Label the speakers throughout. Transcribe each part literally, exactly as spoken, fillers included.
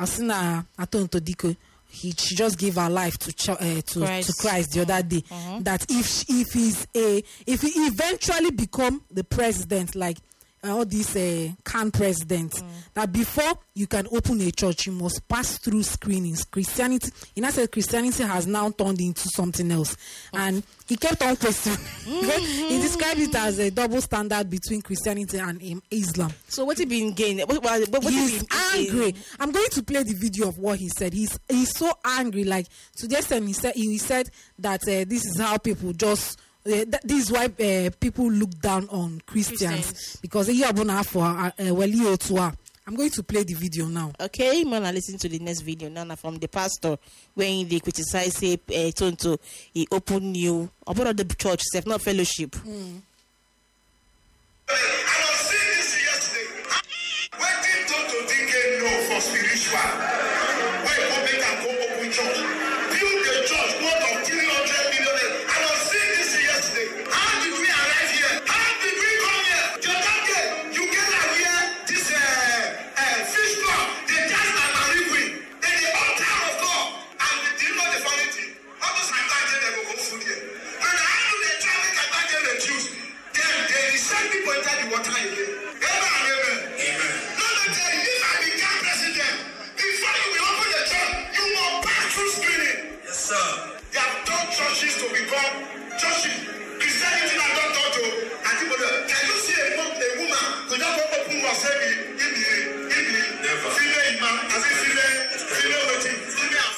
Speaker 1: I've seen uh, Atonto Diko. He she just gave her life to ch- uh, to Christ. to Christ the other day. Mm-hmm. That if she, if he's a if he eventually become the president, like uh, all these uh, can presidents, mm. that before you can open a church, you must pass through screenings. Christianity, in that sense, Christianity has now turned into something else, mm. and he kept on questioning. Mm-hmm. He described it as a double standard between Christianity and um, Islam.
Speaker 2: So what he been gained? What, what, what
Speaker 1: he's
Speaker 2: he
Speaker 1: angry. I'm going to play the video of what he said. He's he's so angry. Like to the extent he said he said that uh, this is how people just. Uh, th- this is why uh, people look down on Christians, Christians. Because they are born for uh, uh, I'm going to play the video now.
Speaker 2: Okay, man, I listen to the next video now from the pastor when they criticize say uh, Tonto he opened new about the church, self not fellowship.
Speaker 1: Mm.
Speaker 3: I was saying this yesterday. When did Tonto think no for spiritual? When public and go open church, build the church worth of three hundred million. I was saying this yesterday. How did we arrive here? How did we come here? The other day, you get out here this uh, uh, fish club. They just like a liquid. Then they all time of God. And they didn't know the funny thing. How does my dad get go food here? And how do they try to make a dad get reduced? Then they send people into the water again. Amen and amen. Amen. Now they tell you, if I become president, before you will open the church, you will pass through screening. Yes, sir. They have done churches to become churches. Christianity not done done to. And people, can you see a, a woman who don't open her say in the in the female man as if female female waiting female.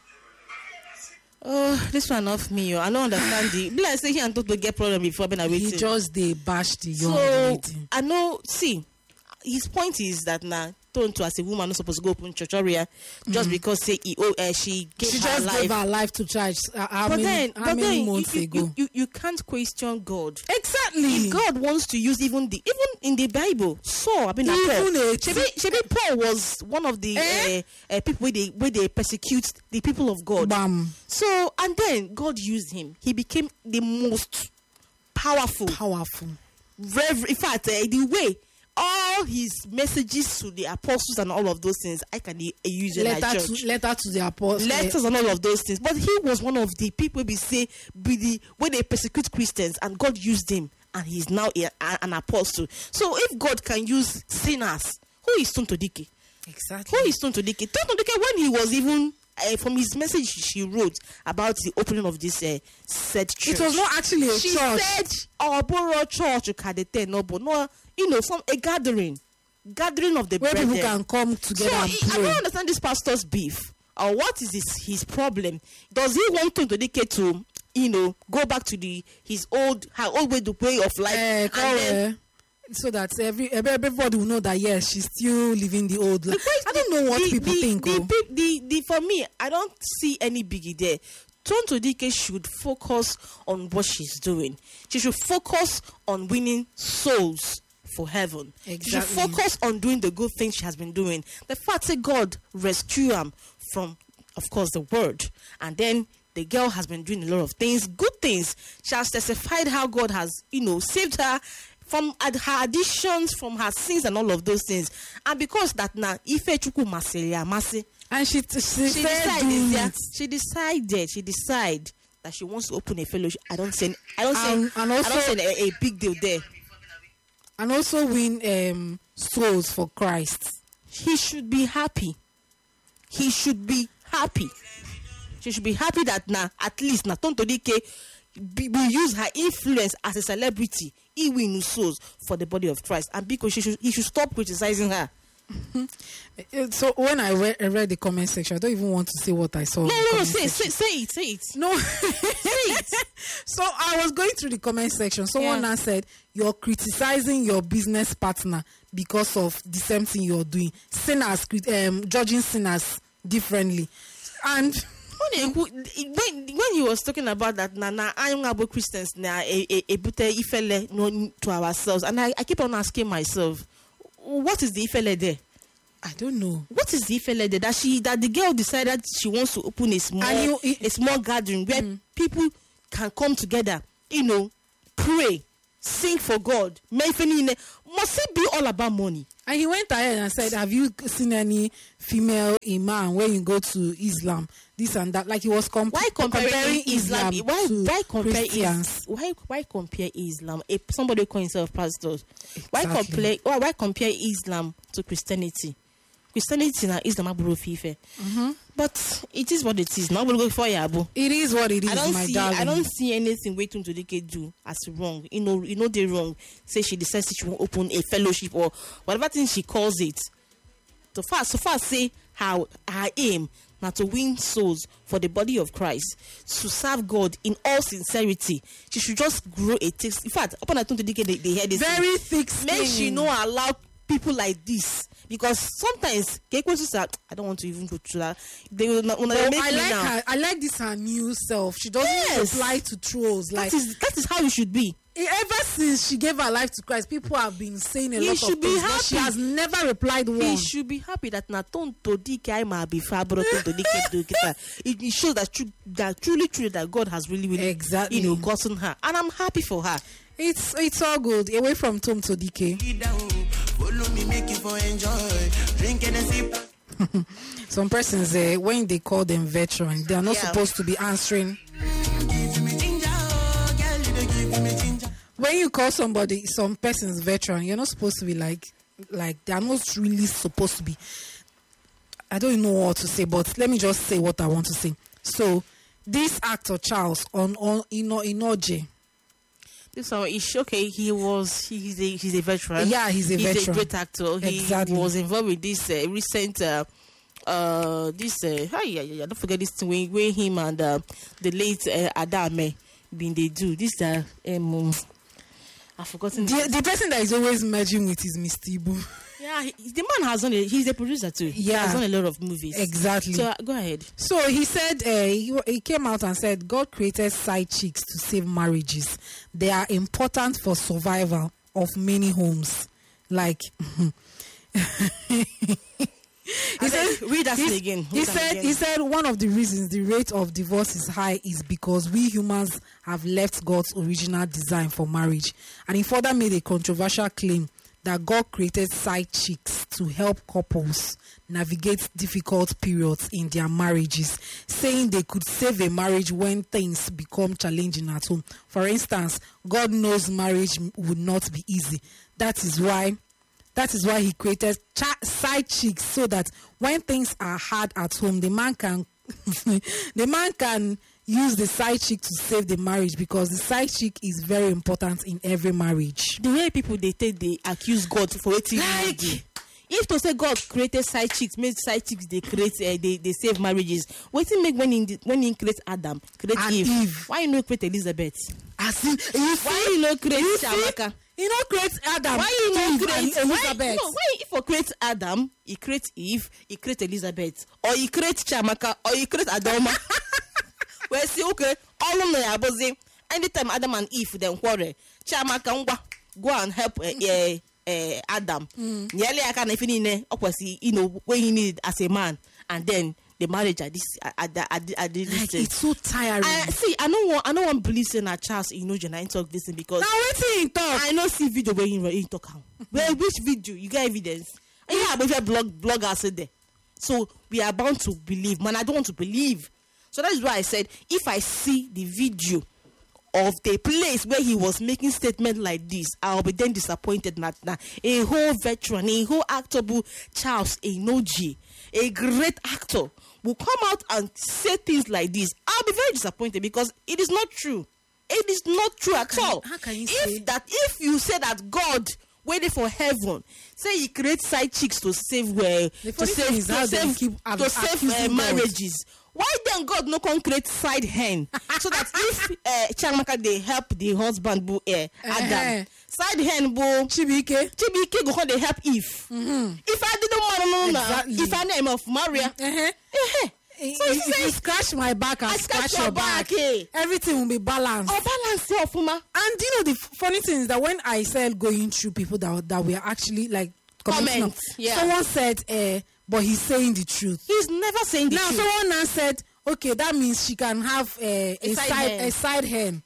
Speaker 2: Oh, this one off me. I don't understand the. Be like say he and Toto get problem before when I wait.
Speaker 1: He just they bash the young
Speaker 2: so,
Speaker 1: lady.
Speaker 2: I know. See, his point is that now Tonto as a woman not supposed to go open church area mm-hmm. just because say he, oh, uh, she gave
Speaker 1: she
Speaker 2: her
Speaker 1: just
Speaker 2: life.
Speaker 1: gave her life to church. Uh, how
Speaker 2: but
Speaker 1: many,
Speaker 2: then,
Speaker 1: how
Speaker 2: but
Speaker 1: many
Speaker 2: then
Speaker 1: months
Speaker 2: you,
Speaker 1: ago?
Speaker 2: You, you, you can't question God.
Speaker 1: Exactly.
Speaker 2: If God wants to use even the even in the Bible, Saul, I mean,
Speaker 1: even
Speaker 2: Paul.
Speaker 1: a
Speaker 2: Shebi, Shebi Paul was one of the
Speaker 1: eh?
Speaker 2: uh, uh, people where they where they persecute the people of God.
Speaker 1: Bam.
Speaker 2: So and then God used him. He became the most powerful,
Speaker 1: powerful.
Speaker 2: Rev- in fact, uh, the way. All his messages to the apostles and all of those things, I can uh, use it
Speaker 1: letter
Speaker 2: like church.
Speaker 1: to letter to the apostles,
Speaker 2: letters and all of those things. But he was one of the people we say be the when they persecute Christians, and God used him, and he's now a, a, an apostle. So if God can use sinners, who is Tonto Dike?
Speaker 1: Exactly.
Speaker 2: Who is Tonto Dike? Tonto Dike, when he was even uh, from his message she wrote about the opening of this uh, said church.
Speaker 1: It was not actually a
Speaker 2: she
Speaker 1: church.
Speaker 2: She said, "Oh, Boro Church, you no, but no." You know, some a gathering, gathering of the
Speaker 1: where
Speaker 2: brethren.
Speaker 1: people can come together.
Speaker 2: So
Speaker 1: and
Speaker 2: he, I
Speaker 1: pray.
Speaker 2: don't understand this pastor's beef. Or what is his his problem? Does he want to dedicate to, you know, go back to the his old her old way to way of life?
Speaker 1: Uh,
Speaker 2: and then,
Speaker 1: so that every everybody will know that yes, she's still living the old life. I don't know what
Speaker 2: the,
Speaker 1: people
Speaker 2: the,
Speaker 1: think.
Speaker 2: The,
Speaker 1: Oh.
Speaker 2: the, the, the, for me, I don't see any biggie there. Tonto Dike should focus on what she's doing. She should focus on winning souls for heaven.
Speaker 1: Exactly.
Speaker 2: She should focus on doing the good things she has been doing. The fact that God rescue him from, of course, the word. And then the girl has been doing a lot of things, good things. She has testified how God has, you know, saved her from her addictions, from her sins and all of those things. And because that now, Ife Chuku Maselia Masi,
Speaker 1: and she she, she
Speaker 2: she decided, yeah, she decided, she decided that she wants to open a fellowship. I don't say, I don't say,
Speaker 1: and, and also,
Speaker 2: I don't say a, a big deal there.
Speaker 1: And also win um, souls for Christ.
Speaker 2: He should be happy. He should be happy. She should be happy that now, at least, now Tonto Dike will use her influence as a celebrity. He win souls for the body of Christ, and because she should, he should stop criticizing her.
Speaker 1: So when I read, I read the comment section, I don't even want to say what I saw.
Speaker 2: No, no, no, say,
Speaker 1: say,
Speaker 2: say, say it, say it.
Speaker 1: No,
Speaker 2: say it.
Speaker 1: So I was going through the comment section. Someone
Speaker 2: Yeah.
Speaker 1: now said, "You're criticizing your business partner because of the same thing you're doing. Sinners, um, judging sinners differently." And
Speaker 2: when, when when he was talking about that, na na ayungabo Christians na a a ebute ifele no to ourselves, and I, I keep on asking myself, what is the ifele there?
Speaker 1: I don't know.
Speaker 2: What is the ifele there that she that the girl decided she wants to open a small
Speaker 1: And you- it-
Speaker 2: a small gathering where
Speaker 1: Mm.
Speaker 2: people can come together, you know, pray, sing for God. Must it be all about money?
Speaker 1: And he went ahead and said, have you seen any female imam when you go to Islam? This and that. Like he was comp-
Speaker 2: why comparing, comparing Islam, Islam
Speaker 1: why,
Speaker 2: to why compare
Speaker 1: Christians?
Speaker 2: Is, why why compare Islam? If somebody calls himself pastor,
Speaker 1: Exactly.
Speaker 2: why compare why, why compare Islam to Christianity? Christianity and Islam are both fife.
Speaker 1: Mm-hmm.
Speaker 2: But it is what it is. Now we'll go for you.
Speaker 1: It is what it is,
Speaker 2: I don't
Speaker 1: my
Speaker 2: see
Speaker 1: darling.
Speaker 2: I don't see anything waiting to Todike do as wrong. You know, you know they're wrong. Say she decides she will open a fellowship or whatever thing she calls it. So far, so far say her her aim now to win souls for the body of Christ, to serve God in all sincerity. She should just grow a taste. In fact, upon I told Todike they, they hear this.
Speaker 1: Very thick skin.
Speaker 2: Make she know allow people like this. Because sometimes I don't want to even go through that. They will not. When
Speaker 1: I
Speaker 2: make
Speaker 1: like
Speaker 2: me now.
Speaker 1: her. I like this her new self. She doesn't
Speaker 2: Yes.
Speaker 1: reply to trolls. Like
Speaker 2: That is that is how it should be.
Speaker 1: ever since she gave her life to Christ, people have been saying a
Speaker 2: He
Speaker 1: lot
Speaker 2: should
Speaker 1: of
Speaker 2: be
Speaker 1: things, but she
Speaker 2: happy.
Speaker 1: has never replied one.
Speaker 2: He should be happy that na ton to dike I ma be fabro to dike do kita. It it shows that true that truly truly that God has really really
Speaker 1: Exactly.
Speaker 2: you know gotten her, and I'm happy for her.
Speaker 1: It's it's all good. Away from Tom to D K.
Speaker 4: Follow me, make it for enjoy. Drink and sip.
Speaker 1: Some persons, uh, when they call them veteran, they are not
Speaker 2: Yeah.
Speaker 1: supposed to be answering.
Speaker 4: Give me ginger, oh, girl, you don't give me ginger.
Speaker 1: When you call somebody, some persons veteran, you're not supposed to be like, like they are not really supposed to be. I don't know what to say, but let me just say what I want to say. So, this actor Charles on on Ino Inoje.
Speaker 2: This one is okay. He was he, he's a he's a veteran.
Speaker 1: Yeah, he's a
Speaker 2: he's
Speaker 1: veteran.
Speaker 2: a great actor. He
Speaker 1: Exactly.
Speaker 2: was involved with this uh, recent. Uh, uh, this uh, hi, yeah, yeah, yeah, don't forget this thing when, when him and uh, the late uh, Adame been they do this. Uh, um, I've forgotten.
Speaker 1: The, the person that is always merging with is Mister Ibu.
Speaker 2: Yeah, he, the man has done. A, he's a producer too. He
Speaker 1: Yeah.
Speaker 2: has done a lot of movies.
Speaker 1: Exactly.
Speaker 2: So uh, go ahead.
Speaker 1: So he said, uh, he, he came out and said, God created side chicks to save marriages. They are important for survival of many homes. Like, he
Speaker 2: I
Speaker 1: said,
Speaker 2: said, read that
Speaker 1: he,
Speaker 2: thing again.
Speaker 1: he
Speaker 2: Read that
Speaker 1: said,
Speaker 2: again.
Speaker 1: he said, one of the reasons the rate of divorce is high is because we humans have left God's original design for marriage. And he further made a controversial claim that God created side chicks to help couples navigate difficult periods in their marriages, saying they could save a marriage when things become challenging at home. For instance, God knows marriage would not be easy. That is why that is why he created cha- side chicks, so that when things are hard at home, the man can the man can use the side chick to save the marriage, because the side chick is very important in every marriage.
Speaker 2: The way people they take they accuse God for what he
Speaker 1: Like-
Speaker 2: did. If to say God created side chicks, made side chicks they create uh, they they save marriages. What he make when he when he create Adam, create
Speaker 1: And
Speaker 2: Eve.
Speaker 1: Eve.
Speaker 2: Why you no create Elizabeth?
Speaker 1: As in, you
Speaker 2: Why you no create
Speaker 1: you see,
Speaker 2: Shamaka?
Speaker 1: you know, create Adam.
Speaker 2: Why you no
Speaker 1: Eve,
Speaker 2: create
Speaker 1: and
Speaker 2: why,
Speaker 1: Elizabeth?
Speaker 2: no, why if you create Adam, he create Eve, he create Elizabeth, or he create Chamaka, or he create Adoma? Well, see, okay, all of them are busy. Anytime Adam and Eve then quarrel, Chamaka ngwa, go and help uh, uh, uh, Adam. Nearly I can if you know when he needed as a man, and then the marriage at this at at at, at this.
Speaker 1: Like, it's so tiring.
Speaker 2: I see. I don't want. I don't want believe saying that Charles, you know, Jenna talk this thing because
Speaker 1: Now waiting in talk.
Speaker 2: I know see video where he he talk how. Well, which video you get evidence? Yeah, but if blog blogger said there, so we are bound to believe. Man, I don't want to believe. So that is why I said if I see the video of the place where he was making statement like this, I'll be then disappointed. That now a whole veteran, a whole actor, Charles Enoji, a great actor, will come out and say things like this. I'll be very disappointed because it is not true. It is not true at
Speaker 1: can you-
Speaker 2: all.
Speaker 1: how can you
Speaker 2: if
Speaker 1: say-
Speaker 2: that if you say that God waited for heaven, say he creates side chicks to save well,
Speaker 1: The
Speaker 2: to
Speaker 1: funny thing
Speaker 2: save
Speaker 1: is
Speaker 2: to
Speaker 1: how they
Speaker 2: save,
Speaker 1: keep ab-
Speaker 2: to save
Speaker 1: accusing
Speaker 2: uh,
Speaker 1: God.
Speaker 2: marriages. Why then God no come create side hen so that if uh, Chamaka they help the husband bo uh, Adam,
Speaker 1: Eh-heh.
Speaker 2: side hen bo
Speaker 1: Chibike.
Speaker 2: Chibike go come they help Eve.
Speaker 1: Mm-hmm.
Speaker 2: If I didn't know now,
Speaker 1: Exactly.
Speaker 2: if I name of Maria,
Speaker 1: Uh-huh.
Speaker 2: eh-heh. So
Speaker 1: if,
Speaker 2: you
Speaker 1: if you
Speaker 2: say
Speaker 1: scratch my back and
Speaker 2: I
Speaker 1: scratch,
Speaker 2: scratch your back, eh?
Speaker 1: everything will be balanced.
Speaker 2: Oh, balance your fuma.
Speaker 1: And you know the f- funny thing is that when I said going through people that that were actually like commenting on-
Speaker 2: Comments, yeah.
Speaker 1: someone said, uh, but he's saying the truth.
Speaker 2: He's never saying the
Speaker 1: Now
Speaker 2: truth.
Speaker 1: someone now said, okay, that means she can have uh, a,
Speaker 2: side
Speaker 1: side
Speaker 2: hen.
Speaker 1: a side hen.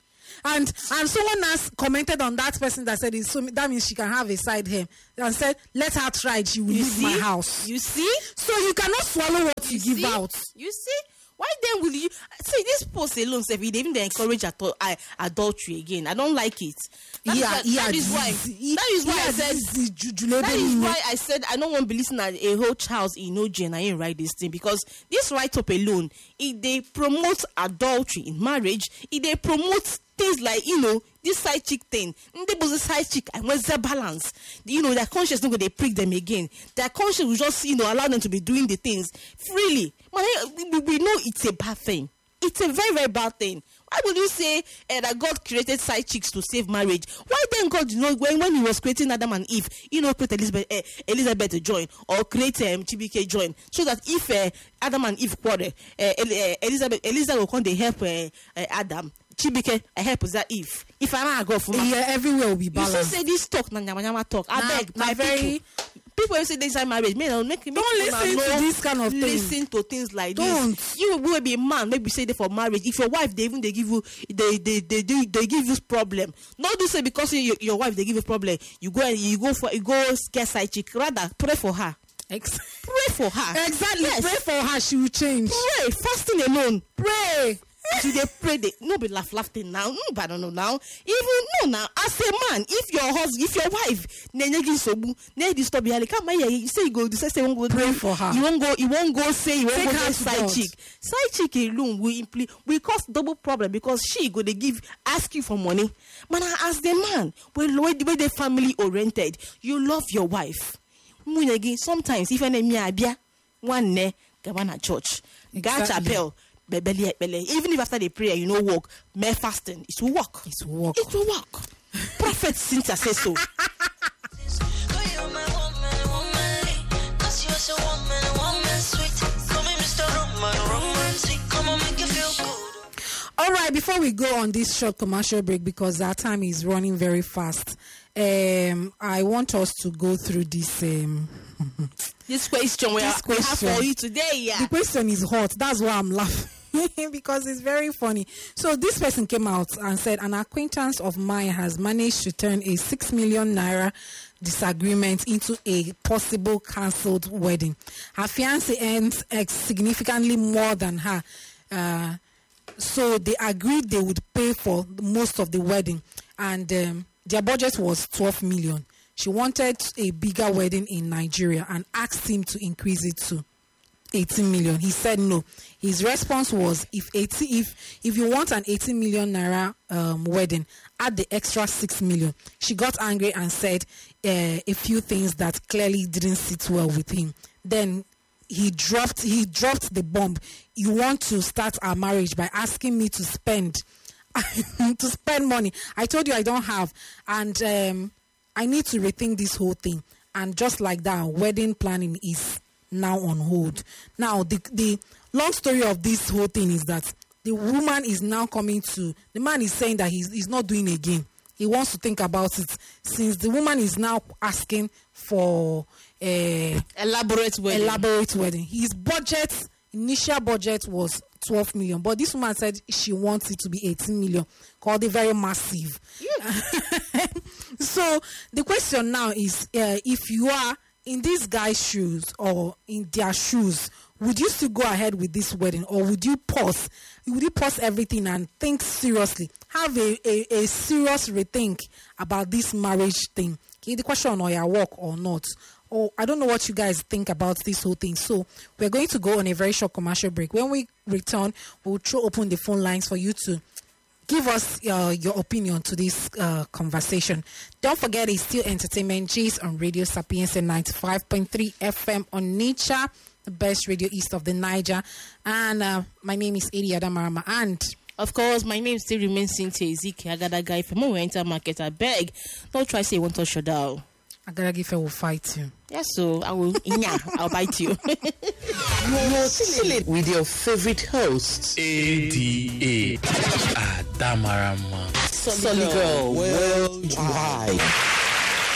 Speaker 1: And and someone else commented on that person that said, so that means she can have a side hem, and said, let her try it, she will
Speaker 2: You
Speaker 1: leave
Speaker 2: see?
Speaker 1: my house.
Speaker 2: You see?
Speaker 1: So you cannot swallow what you,
Speaker 2: You
Speaker 1: give
Speaker 2: see?
Speaker 1: out.
Speaker 2: You see? Why then will you see this post alone? Say they even they encourage adul- uh, adultery again. I don't like it. That
Speaker 1: Yeah,
Speaker 2: is why,
Speaker 1: yeah,
Speaker 2: that is why.
Speaker 1: this- he-
Speaker 2: That is why
Speaker 1: yeah,
Speaker 2: I said.
Speaker 1: this is ju- ju-
Speaker 2: That is
Speaker 1: label
Speaker 2: why
Speaker 1: me.
Speaker 2: I said I don't want to be listening at a whole child's enoji and I ain't write this thing, because this write up alone, if they promote adultery in marriage, if they promote things like, you know, this side chick thing, they was a side chick, and what's the balance? You know, their conscience not going to prick them again. Their conscience will just, you know, allow them to be doing the things freely. But we, we know it's a bad thing. It's a very, very bad thing. Why would you say uh, that God created side chicks to save marriage? Why then God, you know, when, when he was creating Adam and Eve, you know, create Elizabeth, uh, Elizabeth to join, or create um, T B K join, so that if uh, Adam and Eve quarrel, uh, uh, Elizabeth, Elizabeth will come to help uh, uh, Adam. T B K, I help that Eve. If I go for my,
Speaker 1: Yeah, everywhere will be
Speaker 2: you
Speaker 1: balanced.
Speaker 2: still say this talk, na nyama nyama talk. I
Speaker 1: Nah,
Speaker 2: beg,
Speaker 1: nah,
Speaker 2: my
Speaker 1: very-
Speaker 2: people. People who say this is marriage, man, make, make
Speaker 1: Don't
Speaker 2: people
Speaker 1: listen
Speaker 2: know,
Speaker 1: to this kind of thing.
Speaker 2: Listen to things like
Speaker 1: Don't.
Speaker 2: this. You will be a man, maybe say they for marriage. If your wife, they even they give you, they they they do they give you problem. Not do say because your, your wife they give you problem, you go and you go for you go get side chick. Rather pray for her.
Speaker 1: Ex-
Speaker 2: Pray for her.
Speaker 1: exactly.
Speaker 2: Yes.
Speaker 1: Pray for her, she will change.
Speaker 2: Pray. Fasting alone.
Speaker 1: Pray.
Speaker 2: Do they pray? They no be laugh laughing now. No, but I don't know now. Even no now. As a man, if your husband, if your wife, nenegi sobu, ne disturb you, come here. You say you go. You say say you won't go
Speaker 1: Pray for her.
Speaker 2: You won't go. You won't go. Say you won't
Speaker 1: Take
Speaker 2: go
Speaker 1: her
Speaker 2: get
Speaker 1: to
Speaker 2: side
Speaker 1: God.
Speaker 2: chick. Side chick alone will imply will cause double problem, because she go they give ask you for money. Man, as the man, when when they family oriented, you love your wife. Munegi sometimes if enemy abia one ne gabana church, ga
Speaker 1: Exactly.
Speaker 2: chapel. Bebele, bele. Even if after the prayer you know walk, mere fasting, it will work.
Speaker 1: It will work.
Speaker 2: It will work. Prophet Cynthia says so.
Speaker 1: All right, before we go on this short commercial break, because our time is running very fast, um, I want us to go through this. Um,
Speaker 2: This question we,
Speaker 1: This
Speaker 2: are, we have
Speaker 1: question.
Speaker 2: for you today, yeah.
Speaker 1: The question is hot. That's why I'm laughing, because it's very funny. So this person came out and said an acquaintance of mine has managed to turn a six million naira disagreement into a possible cancelled wedding. Her fiance earns uh, significantly more than her. Uh, so they agreed they would pay for most of the wedding, and um, their budget was twelve million. She wanted a bigger wedding in Nigeria and asked him to increase it to eighteen million. He said no. His response was, if eighty, if if you want an eighteen million naira um, wedding, add the extra six million. She got angry and said uh, a few things that clearly didn't sit well with him. Then he dropped he dropped the bomb. You want to start our marriage by asking me to spend to spend money. I told you I don't have, and um, I need to rethink this whole thing. And just like that, wedding planning is now on hold. Now, the the long story of this whole thing is that the woman is now coming to, the man is saying that he's, he's not doing again. He wants to think about it, since the woman is now asking for a
Speaker 2: Elaborate wedding.
Speaker 1: elaborate wedding. His budget, initial budget was twelve million, but this woman said she wants it to be eighteen million, called it very massive. So the question now is, uh, if you are in this guy's shoes or in their shoes, would you still go ahead with this wedding, or would you pause? Would you pause everything and think seriously? Have a, a, a serious rethink about this marriage thing. Okay, the question on your work or not. Or I don't know what you guys think about this whole thing. So we're going to go on a very short commercial break. When we return, we'll throw open the phone lines for you to give us uh, your opinion to this uh, conversation. Don't forget, it's still Entertainment G's on Radio Sapienza ninety-five point three F M on Nature, the best radio east of the Niger. And uh, my name is Edi Adamarama. And
Speaker 2: of course, my name still remains Cynthia Ezekiel. I got that guy from when we enter market. I beg, don't try say you want to shut down.
Speaker 1: Agaragife will fight you.
Speaker 2: Yes, so I will. Yeah, I'll bite you.
Speaker 5: You're chilling with your favorite hosts,
Speaker 6: A D A Adamarama.
Speaker 5: Solid Girl Worldwide.